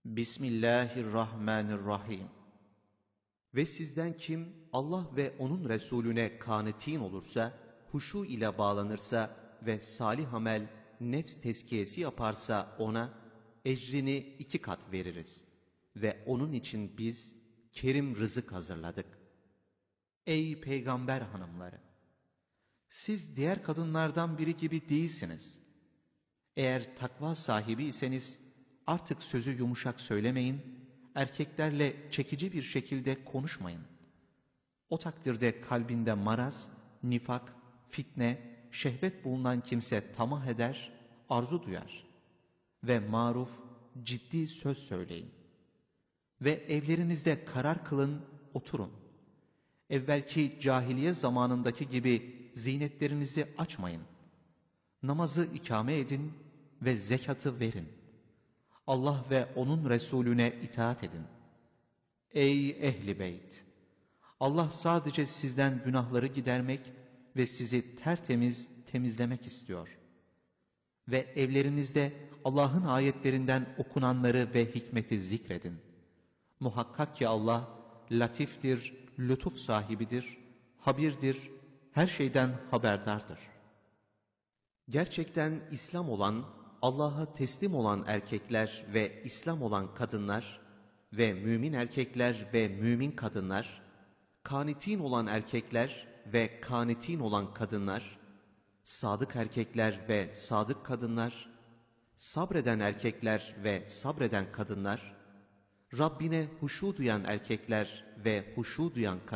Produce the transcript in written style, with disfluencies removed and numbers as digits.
Bismillahirrahmanirrahim. Ve sizden kim Allah ve onun Resulüne kânetin olursa, huşu ile bağlanırsa ve salih amel, nefs tezkiyesi yaparsa ona ecrini 2 kat veririz. Ve onun için biz kerim rızık hazırladık. Ey peygamber hanımları! Siz diğer kadınlardan biri gibi değilsiniz. Eğer takva sahibiyseniz artık sözü yumuşak söylemeyin, erkeklerle çekici bir şekilde konuşmayın. O takdirde kalbinde maraz, nifak, fitne, şehvet bulunan kimse tamah eder, arzu duyar. Ve maruf, ciddi söz söyleyin. Ve evlerinizde karar kılın, oturun. Evvelki cahiliye zamanındaki gibi zinetlerinizi açmayın. Namazı ikame edin ve zekatı verin. Allah ve onun Resulüne itaat edin. Ey ehli beyt! Allah sadece sizden günahları gidermek ve sizi tertemiz temizlemek istiyor. Ve evlerinizde Allah'ın ayetlerinden okunanları ve hikmeti zikredin. Muhakkak ki Allah latiftir, lütuf sahibidir, habirdir, her şeyden haberdardır. Gerçekten İslam olan, Allah'a teslim olan erkekler ve İslam olan kadınlar ve mümin erkekler ve mümin kadınlar, kânitin olan erkekler ve kânitin olan kadınlar, sadık erkekler ve sadık kadınlar, sabreden erkekler ve sabreden kadınlar, Rabbine huşu duyan erkekler ve huşu duyan kadınlar,